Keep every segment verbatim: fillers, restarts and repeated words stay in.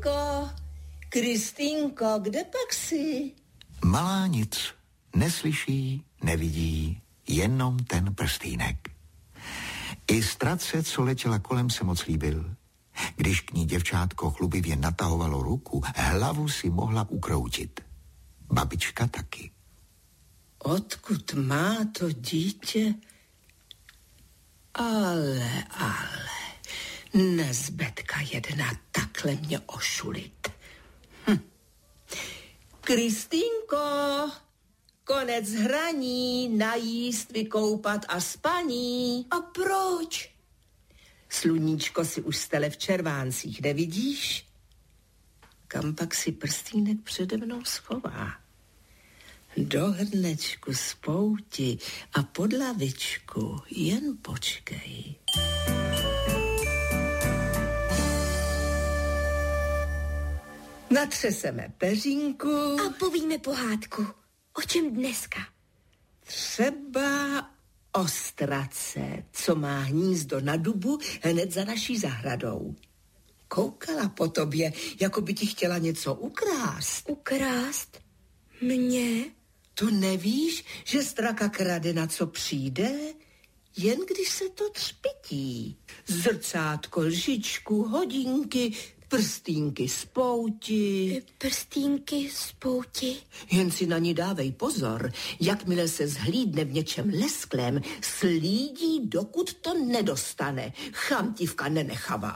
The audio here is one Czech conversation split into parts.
Kristýnko, Kristýnko, kde pak jsi? Malá nic, neslyší, nevidí, jenom ten prstýnek. I strace, co letěla kolem, se moc líbil. Když k ní děvčátko chlubivě natahovalo ruku, hlavu si mohla ukroutit. Babička taky. Odkud má to dítě? Ale, ale, nezbetka jedna takhle mě ošulit. Hm. Kristýnko, konec hraní, najíst, vykoupat a spaní. A proč? Sluníčko si už stele v červáncích, nevidíš? Kam pak si prstýnek přede mnou schová? Do hrnečku z pouti a pod lavičku, jen počkej. Natřeseme peřinku. A povíme pohádku. O čem dneska? Třeba o strace, co má hnízdo na dubu hned za naší zahradou. Koukala po tobě, jako by ti chtěla něco ukrást. Ukrást? Mně? To nevíš, že straka krade, na co přijde? Jen když se to třpití. Zrcátko, lžičku, hodinky, prstínky z pouti. Prstínky z pouti? Jen si na ní dávej pozor. Jakmile se zhlídne v něčem lesklém, slídí, dokud to nedostane. Chamtivka nenechavá.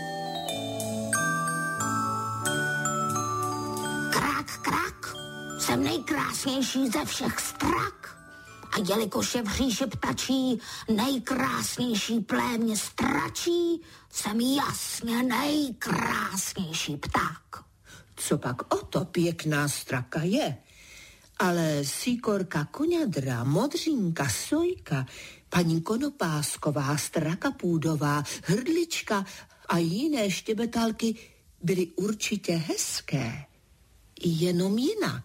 Krak, krak, jsem nejkrásnější ze všech strak. A jelikož je v říši ptačí nejkrásnější plémě stračí, jsem jasně nejkrásnější pták. Co pak o to pěkná straka je? Ale síkorka, koňadra, modřínka, sojka, paní Konopásková, straka půdová, hrdlička a jiné štěbetalky byly určitě hezké. Jenom jinak.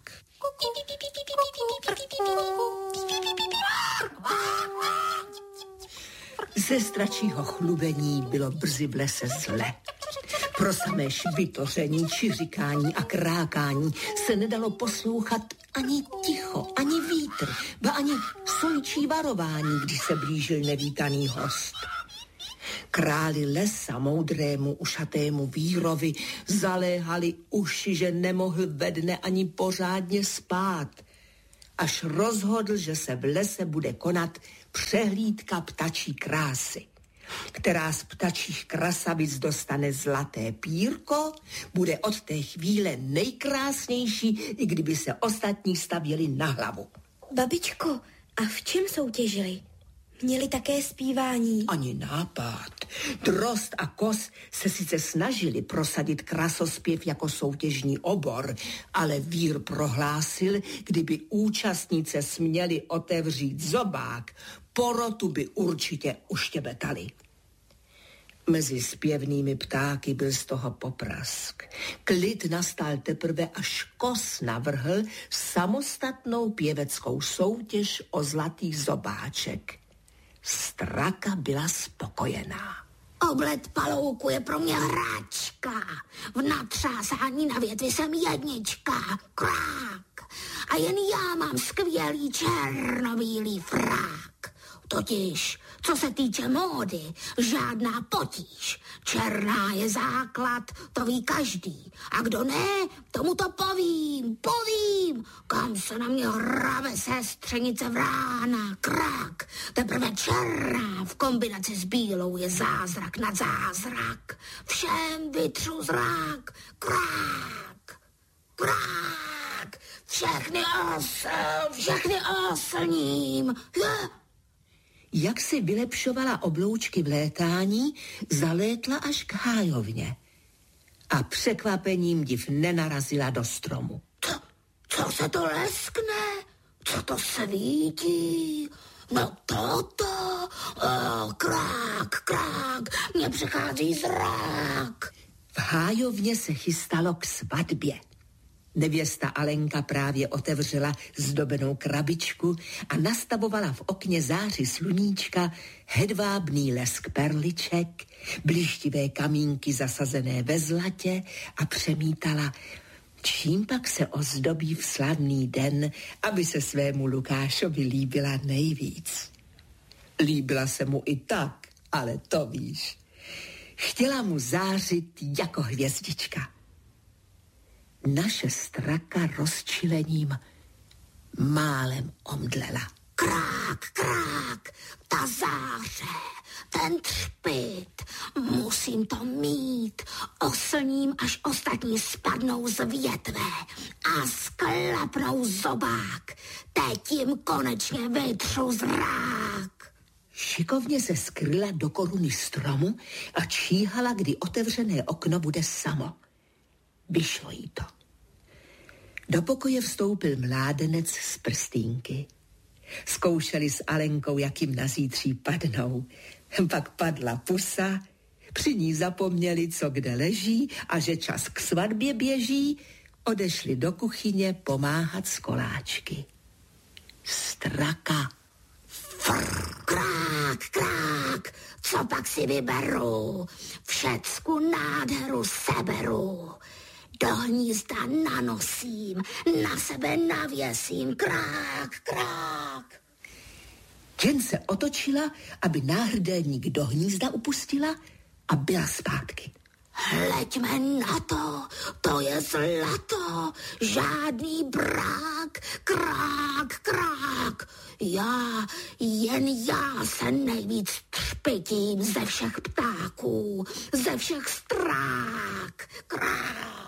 Ze stračího chlubení bylo brzy v lese zle. Pro samé švitoření, čiřikání a krákání se nedalo poslouchat ani ticho, ani vítr, ba ani sojčí varování, když se blížil nevítaný host. Králi lesa, moudrému, ušatému vírovi, zaléhali uši, že nemohl ve dne ani pořádně spát. Až rozhodl, že se v lese bude konat přehlídka ptačí krásy, která z ptačích krasavic dostane zlaté pírko, bude od té chvíle nejkrásnější, i kdyby se ostatní stavěli na hlavu. Babičko, a v čem soutěžili? Měli také zpívání? Ani nápad. Drost a kos se sice snažili prosadit krasospěv jako soutěžní obor, ale vír prohlásil, kdyby účastnice směli otevřít zobák, porotu by určitě uštěbetali. Mezi zpěvnými ptáky byl z toho poprask. Klid nastal teprve, až kos navrhl samostatnou pěveckou soutěž o zlatý zobáček. Straka byla spokojená. Oblet palouku je pro mě hráčka. V natřásání na větvi jsem jednička. Krák. A jen já mám skvělý černobílý frák. Totiž, co se týče módy, žádná potíž. Černá je základ, to ví každý. A kdo ne, tomu to povím, povím. Kam se na mě hrabe sestřenice vrána, krák. Teprve černá v kombinaci s bílou je zázrak nad zázrak. Všem vytřu zrak, krák, krák. Všechny osl, všechny oslním. Je. Jak si vylepšovala obloučky v létání, zalétla až k hájovně. A překvapením div nenarazila do stromu. Co, co se to leskne? Co to svítí? No toto, oh, krák, krák, mně přichází zrak. V hájovně se chystalo k svatbě. Nevěsta Alenka právě otevřela zdobenou krabičku a nastavovala v okně záři sluníčka hedvábný lesk perliček, blištivé kamínky zasazené ve zlatě a přemítala, čím pak se ozdobí v slavný den, aby se svému Lukášovi líbila nejvíc. Líbila se mu i tak, ale to víš. Chtěla mu zářit jako hvězdička. Naše straka rozčilením málem omdlela. Krák, krák, ta záře, ten třpyt, musím to mít, oslním, až ostatní spadnou z větve a sklapnou zobák, teď jim konečně vytřu zrák. Šikovně se skryla do koruny stromu a číhala, kdy otevřené okno bude samo. Vyšlo jí to. Do pokoje vstoupil mládenec z prstýnky. Zkoušeli s Alenkou, jak jim na zítří padnou. Pak padla pusa, při ní zapomněli, co kde leží a že čas k svatbě běží, odešli do kuchyně pomáhat z koláčky. Straka. Frr, krák, krák, co pak si vyberu, všecku nádheru seberu. Do hnízda nanosím, na sebe navěsím, krák, krák. Jen se otočila, aby náhrdelník do hnízda upustila a byla zpátky. Hleďme na to, to je zlato, žádný brák, krák, krák. Já, jen já se nejvíc třpytím ze všech ptáků, ze všech strák, krák.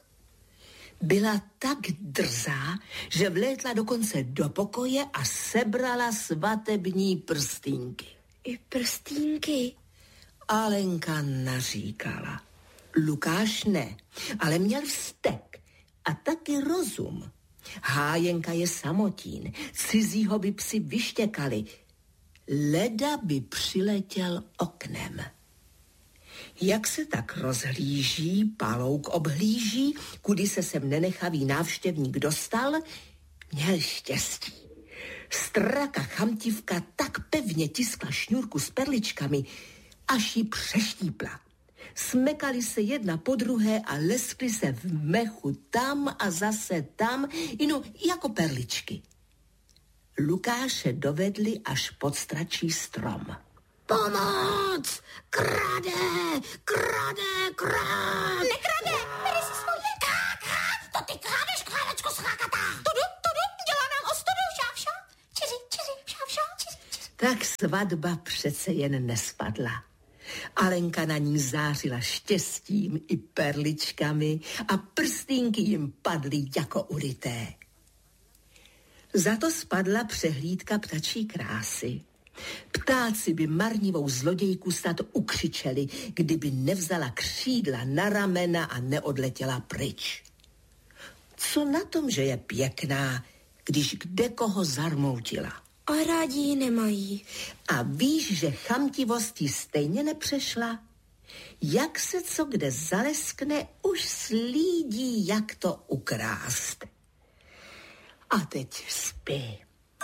Byla tak drzá, že vlétla dokonce do pokoje a sebrala svatební prstínky. I prstínky. Alenka naříkala. Lukáš ne, ale měl vztek a taky rozum. Hájenka je samotín, cizího by psi vyštěkali. Leda by přiletěl oknem. Jak se tak rozhlíží, palouk obhlíží, kudy se sem nenechavý návštěvník dostal, měl štěstí. Straka chamtivka tak pevně tiskla šňůrku s perličkami, až ji přeštípla. Smekali se jedna po druhé a leskli se v mechu tam a zase tam, inu jako perličky. Lukáše dovedli až pod stračí strom. Pomoc! Krade! Krade! Krát! Nekrade! Bere si svoje! Káka! To ty krádeš, králečko schrákatá! Tudu, tudu, dělá nám ostudu, šáv, šáv. Čiři, čiři, šáv, šáv, čiři, čiři. Tak svatba přece jen nespadla. Alenka na ní zářila štěstím i perličkami a prstínky jim padly jako ulité. Za to spadla přehlídka ptačí krásy. Ptáci by marnivou zlodějku snad ukřičeli, kdyby nevzala křídla na ramena a neodletěla pryč. Co na tom, že je pěkná, když kde koho zarmoutila? A rádi ji nemají. A víš, že chamtivostí stejně nepřešla? Jak se co kde zaleskne, už slídí, jak to ukrást. A teď spí.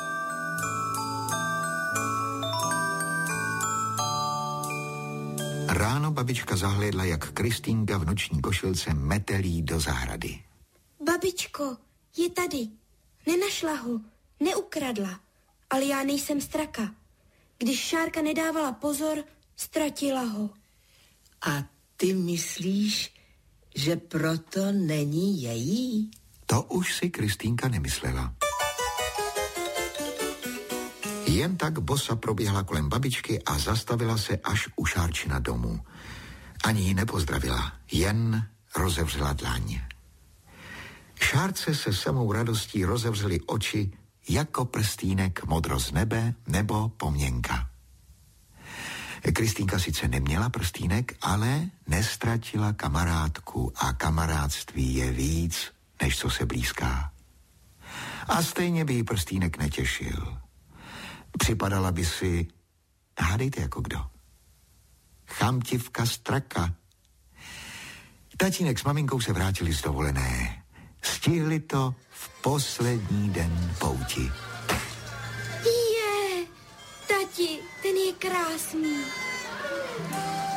Ráno babička zahlédla, jak Kristýnka v noční košilce metelí do zahrady. Babičko, je tady. Nenašla ho, neukradla. Ale já nejsem straka. Když Šárka nedávala pozor, ztratila ho. A ty myslíš, že proto není její? To už si Kristýnka nemyslela. Jen tak bosa proběhla kolem babičky a zastavila se až u Šárčina domu. Ani ji nepozdravila, jen rozevřela dlaň. Šárce se samou radostí rozevřely oči jako prstýnek modro z nebe nebo poměnka. Kristýnka sice neměla prstýnek, ale nestratila kamarádku a kamarádství je víc, než co se blízká. A stejně by jí prstýnek netěšil. Připadala by si, hádejte jako kdo, chamtivka straka. Tatínek s maminkou se vrátili z dovolené. Stihli to v poslední den pouti. Je, tati, ten je krásný.